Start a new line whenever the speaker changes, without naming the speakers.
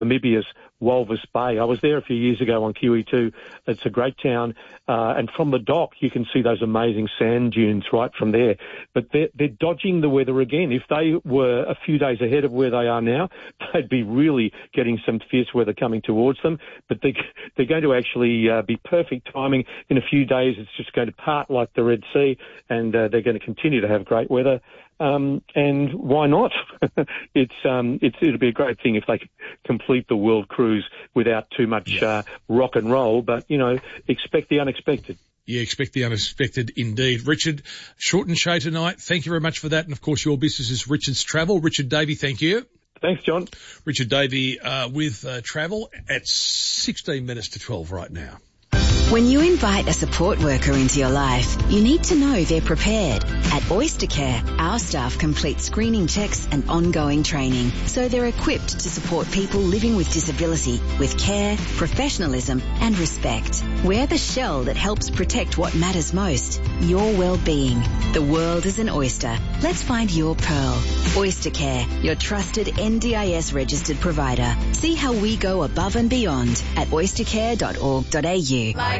Namibia's Walvis Bay. I was there a few years ago on QE2. It's a great town, and from the dock you can see those amazing sand dunes right from there. But they're dodging the weather again. If they were a few days ahead of where they are now, they'd be really getting some fierce weather coming towards them. But they're going to actually be perfect timing. In a few days, it's just going to part like the Red Sea, and they're going to continue to have great weather. And why not? It'll be a great thing if they complete the world cruise without too much rock and roll. But, expect the unexpected.
Yeah, expect the unexpected indeed. Richard, shortened show tonight. Thank you very much for that. And, of course, your business is Richard's Travel. Richard Davey, thank you.
Thanks, John.
Richard Davey with Travel at 16 minutes to 12 right now.
When you invite a support worker into your life, you need to know they're prepared. At Oystercare, our staff complete screening checks and ongoing training, so they're equipped to support people living with disability with care, professionalism and respect. We're the shell that helps protect what matters most, your well-being. The world is an oyster. Let's find your pearl. Oystercare, your trusted NDIS registered provider. See how we go above and beyond at oystercare.org.au.